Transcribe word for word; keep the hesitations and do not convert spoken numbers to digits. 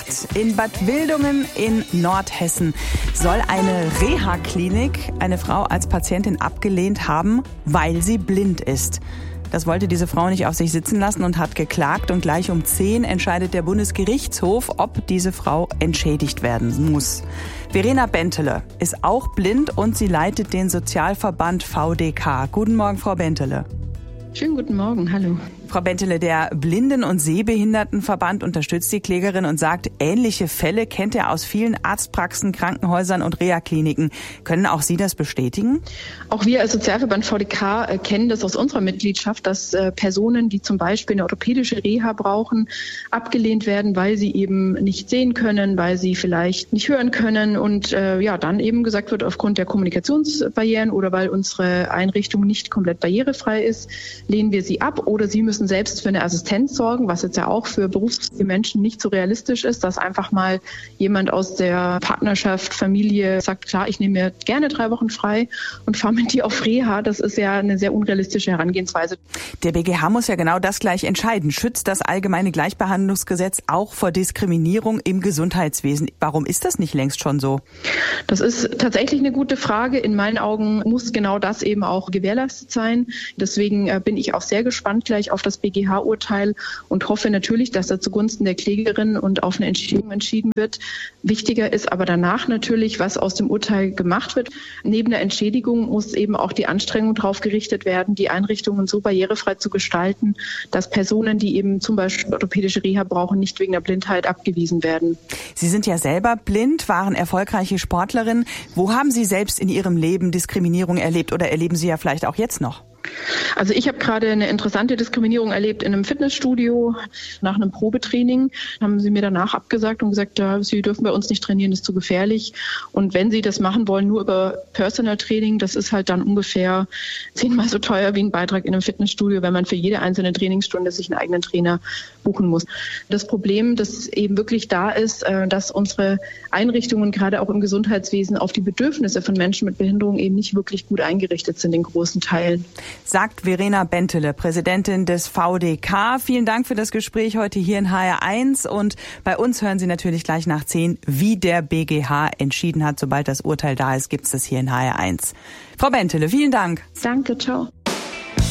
Fakt. In Bad Wildungen in Nordhessen soll eine Reha-Klinik eine Frau als Patientin abgelehnt haben, weil sie blind ist. Das wollte diese Frau nicht auf sich sitzen lassen und hat geklagt. Und gleich um zehn entscheidet der Bundesgerichtshof, ob diese Frau entschädigt werden muss. Verena Bentele ist auch blind und sie leitet den Sozialverband V D K. Guten Morgen, Frau Bentele. Schönen guten Morgen, hallo. Frau Bentele, der Blinden- und Sehbehindertenverband unterstützt die Klägerin und sagt, ähnliche Fälle kennt er aus vielen Arztpraxen, Krankenhäusern und Reha-Kliniken. Können auch Sie das bestätigen? Auch wir als Sozialverband V D K äh, kennen das aus unserer Mitgliedschaft, dass äh, Personen, die zum Beispiel eine orthopädische Reha brauchen, abgelehnt werden, weil sie eben nicht sehen können, weil sie vielleicht nicht hören können und äh, ja dann eben gesagt wird, aufgrund der Kommunikationsbarrieren oder weil unsere Einrichtung nicht komplett barrierefrei ist, lehnen wir sie ab oder sie müssen selbst für eine Assistenz sorgen, was jetzt ja auch für berufstätige Menschen nicht so realistisch ist, dass einfach mal jemand aus der Partnerschaft, Familie sagt, klar, ich nehme mir gerne drei Wochen frei und fahre mit dir auf Reha. Das ist ja eine sehr unrealistische Herangehensweise. Der B G H muss ja genau das gleich entscheiden. Schützt das allgemeine Gleichbehandlungsgesetz auch vor Diskriminierung im Gesundheitswesen? Warum ist das nicht längst schon so? Das ist tatsächlich eine gute Frage. In meinen Augen muss genau das eben auch gewährleistet sein. Deswegen bin ich auch sehr gespannt gleich auf das B G H-Urteil und hoffe natürlich, dass da zugunsten der Klägerin und auf eine Entschädigung entschieden wird. Wichtiger ist aber danach natürlich, was aus dem Urteil gemacht wird. Neben der Entschädigung muss eben auch die Anstrengung darauf gerichtet werden, die Einrichtungen so barrierefrei zu gestalten, dass Personen, die eben zum Beispiel orthopädische Reha brauchen, nicht wegen der Blindheit abgewiesen werden. Sie sind ja selber blind, waren erfolgreiche Sportlerin. Wo haben Sie selbst in Ihrem Leben Diskriminierung erlebt oder erleben Sie ja vielleicht auch jetzt noch? Also ich habe gerade eine interessante Diskriminierung erlebt in einem Fitnessstudio. Nach einem Probetraining haben sie mir danach abgesagt und gesagt, ja, sie dürfen bei uns nicht trainieren, das ist zu gefährlich. Und wenn sie das machen wollen, nur über Personal Training, das ist halt dann ungefähr zehnmal so teuer wie ein Beitrag in einem Fitnessstudio, wenn man für jede einzelne Trainingsstunde sich einen eigenen Trainer buchen muss. Das Problem, das eben wirklich da ist, dass unsere Einrichtungen gerade auch im Gesundheitswesen auf die Bedürfnisse von Menschen mit Behinderung eben nicht wirklich gut eingerichtet sind in großen Teilen. Sagt Verena Bentele, Präsidentin des V D K. Vielen Dank für das Gespräch heute hier in H R eins. Und bei uns hören Sie natürlich gleich nach zehn, wie der B G H entschieden hat. Sobald das Urteil da ist, gibt es das hier in H R eins. Frau Bentele, vielen Dank. Danke, ciao.